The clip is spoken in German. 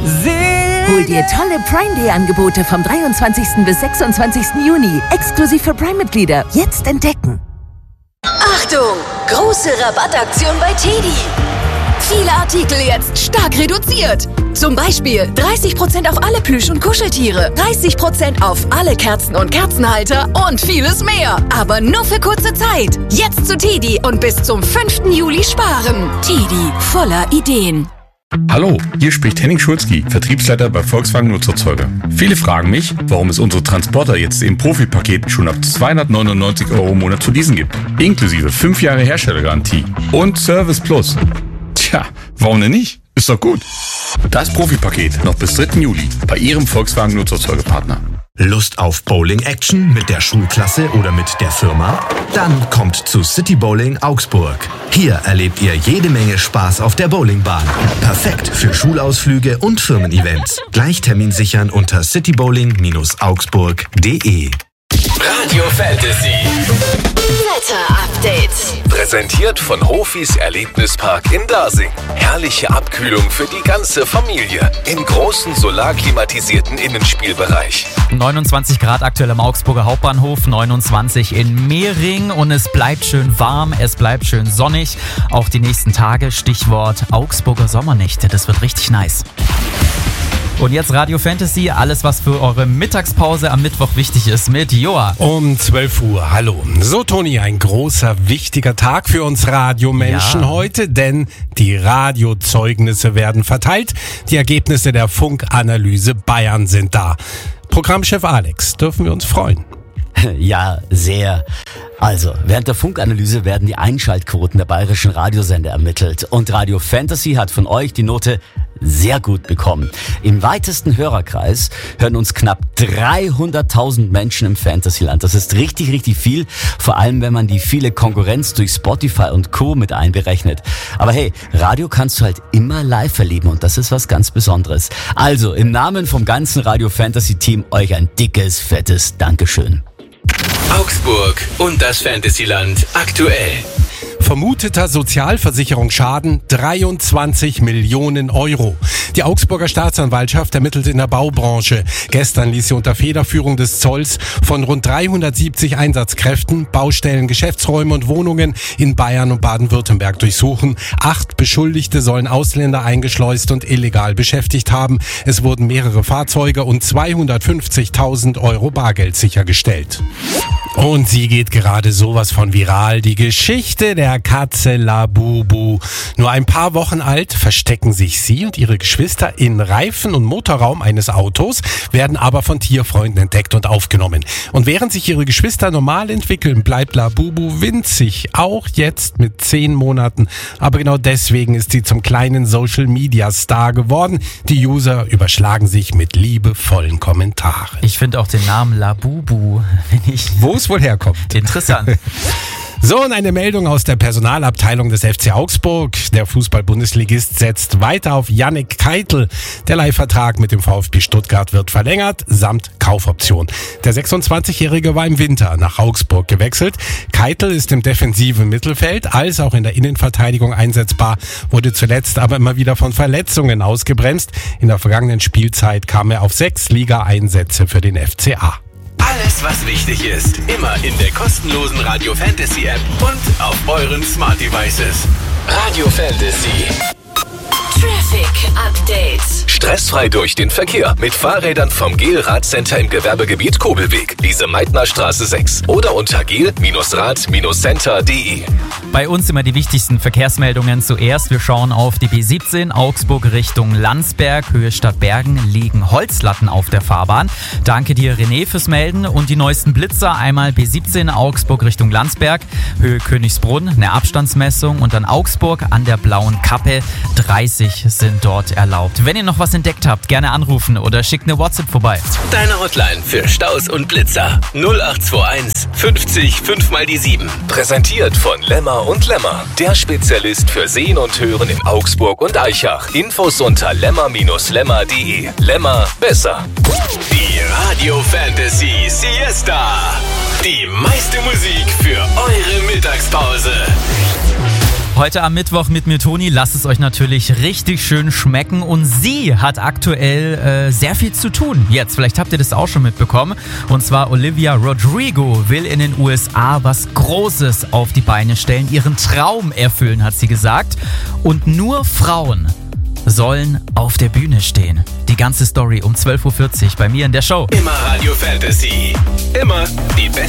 Hol dir tolle Prime Day Angebote vom 23. bis 26. Juni. Exklusiv für Prime-Mitglieder. Jetzt entdecken. Achtung! Große Rabattaktion bei TEDi. Viele Artikel jetzt stark reduziert. Zum Beispiel 30% auf alle Plüsch- und Kuscheltiere, 30% auf alle Kerzen und Kerzenhalter und vieles mehr. Aber nur für kurze Zeit. Jetzt zu TEDi und bis zum 5. Juli sparen. TEDi, voller Ideen. Hallo, hier spricht Henning Schulzki, Vertriebsleiter bei Volkswagen Nutzerzeuger. Viele fragen mich, warum es unsere Transporter jetzt im Profipaket schon ab 299 € im Monat zu leasen gibt. Inklusive 5 Jahre Herstellergarantie und Service Plus. Tja, warum denn nicht? Ist doch gut. Das Profipaket noch bis 3. Juli bei Ihrem Volkswagen Nutzerzeugerpartner. Lust auf Bowling-Action mit der Schulklasse oder mit der Firma? Dann kommt zu City Bowling Augsburg. Hier erlebt ihr jede Menge Spaß auf der Bowlingbahn. Perfekt für Schulausflüge und Firmen-Events. Gleich Termin sichern unter citybowling-augsburg.de. Radio Fantasy. Wetter-Update. Präsentiert von Hofis Erlebnispark in Dasing. Herrliche Abkühlung für die ganze Familie. Im großen solarklimatisierten Innenspielbereich. 29 Grad aktuell am Augsburger Hauptbahnhof, 29 in Mehring und es bleibt schön warm, es bleibt schön sonnig. Auch die nächsten Tage, Stichwort Augsburger Sommernächte, das wird richtig nice. Und jetzt Radio Fantasy, alles was für eure Mittagspause am Mittwoch wichtig ist mit Joa. Um 12 Uhr, hallo. So Toni, ein großer, wichtiger Tag für uns Radiomenschen heute, denn die Radiozeugnisse werden verteilt. Die Ergebnisse der Funkanalyse Bayern sind da. Programmchef Alex, dürfen wir uns freuen? Ja, sehr. Also, während der Funkanalyse werden die Einschaltquoten der bayerischen Radiosender ermittelt und Radio Fantasy hat von euch die Note sehr gut bekommen. Im weitesten Hörerkreis hören uns knapp 300.000 Menschen im Fantasyland. Das ist richtig, richtig viel, vor allem wenn man die viele Konkurrenz durch Spotify und Co. mit einberechnet. Aber hey, Radio kannst du halt immer live erleben und das ist was ganz Besonderes. Also, im Namen vom ganzen Radio Fantasy Team euch ein dickes, fettes Dankeschön. Augsburg und das Fantasyland aktuell. Vermuteter Sozialversicherungsschaden 23 Millionen €. Die Augsburger Staatsanwaltschaft ermittelt in der Baubranche. Gestern ließ sie unter Federführung des Zolls von rund 370 Einsatzkräften Baustellen, Geschäftsräume und Wohnungen in Bayern und Baden-Württemberg durchsuchen. 8 Beschuldigte sollen Ausländer eingeschleust und illegal beschäftigt haben. Es wurden mehrere Fahrzeuge und 250.000 € Bargeld sichergestellt. Und sie geht gerade sowas von viral. Die Geschichte der Katze Labubu. Nur ein paar Wochen alt verstecken sich sie und ihre Geschwister in Reifen- und Motorraum eines Autos, werden aber von Tierfreunden entdeckt und aufgenommen. Und während sich ihre Geschwister normal entwickeln, bleibt Labubu winzig, auch jetzt mit 10 Monaten. Aber genau deswegen ist sie zum kleinen Social-Media-Star geworden. Die User überschlagen sich mit liebevollen Kommentaren. Ich finde auch den Namen Labubu, wo es wohl herkommt. Interessant. So, und eine Meldung aus der Personalabteilung des FC Augsburg. Der Fußball-Bundesligist setzt weiter auf Yannick Keitel. Der Leihvertrag mit dem VfB Stuttgart wird verlängert, samt Kaufoption. Der 26-Jährige war im Winter nach Augsburg gewechselt. Keitel ist im defensiven Mittelfeld als auch in der Innenverteidigung einsetzbar, wurde zuletzt aber immer wieder von Verletzungen ausgebremst. In der vergangenen Spielzeit kam er auf 6 Liga-Einsätze für den FCA. Alles, was wichtig ist, immer in der kostenlosen Radio Fantasy App und auf euren Smart Devices. Radio Fantasy. Traffic Update. Stressfrei durch den Verkehr mit Fahrrädern vom Gel-Radcenter im Gewerbegebiet Kobelweg, Lise-Meitner-Straße 6 oder unter gel-rad-center.de. Bei uns immer die wichtigsten Verkehrsmeldungen zuerst. Wir schauen auf die B17 Augsburg Richtung Landsberg, Höhe Stadtbergen, liegen Holzlatten auf der Fahrbahn. Danke dir, René, fürs Melden. Und die neuesten Blitzer, einmal B17 Augsburg Richtung Landsberg, Höhe Königsbrunn, eine Abstandsmessung und dann Augsburg an der Blauen Kappe, 30 sind dort erlaubt. Wenn ihr noch was entdeckt habt, gerne anrufen oder schickt eine WhatsApp vorbei. Deine Hotline für Staus und Blitzer 0821 50 5 mal die 7. Präsentiert von Lemmer und Lemmer, der Spezialist für Sehen und Hören in Augsburg und Aichach. Infos unter lemmer-lemmer.de. Lemmer besser. Die Radio Fantasy Siesta. Die meiste Musik für eure Mittagspause. Heute am Mittwoch mit mir, Toni. Lasst es euch natürlich richtig schön schmecken. Und sie hat aktuell sehr viel zu tun. Jetzt, vielleicht habt ihr das auch schon mitbekommen. Und zwar Olivia Rodrigo will in den USA was Großes auf die Beine stellen. Ihren Traum erfüllen, hat sie gesagt. Und nur Frauen sollen auf der Bühne stehen. Die ganze Story um 12.40 Uhr bei mir in der Show. Immer Radio Fantasy. Immer die beste